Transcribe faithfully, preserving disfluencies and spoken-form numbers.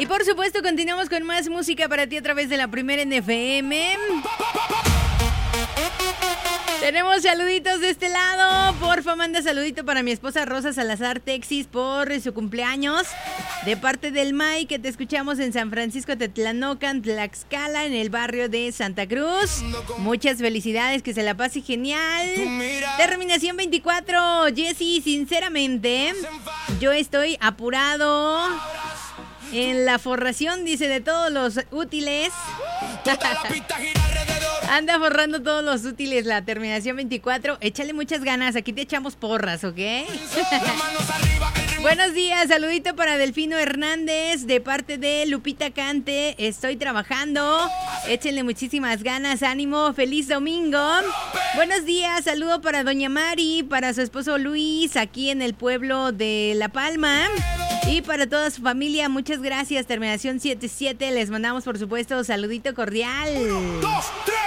Y por supuesto, continuamos con más música para ti a través de la Primera en F M. Tenemos saluditos de este lado. Porfa, manda saludito para mi esposa Rosa Salazar Texis por su cumpleaños. De parte del May, que te escuchamos en San Francisco Tetlanocan, Tlaxcala, en el barrio de Santa Cruz. Muchas felicidades, que se la pase genial. Terminación veinticuatro. Jessy, sinceramente, yo estoy apurado en la forración, dice, de todos los útiles. Anda forrando todos los útiles, la terminación veinticuatro. Échale muchas ganas, aquí te echamos porras, ¿ok? Buenos días, saludito para Delfino Hernández de parte de Lupita Cante. Estoy trabajando, échenle muchísimas ganas, ánimo, feliz domingo. Buenos días, saludo para Doña Mari, para su esposo Luis, aquí en el pueblo de La Palma. Y para toda su familia, muchas gracias. Terminación setenta y siete, les mandamos por supuesto saludito cordial. Uno, dos, tres.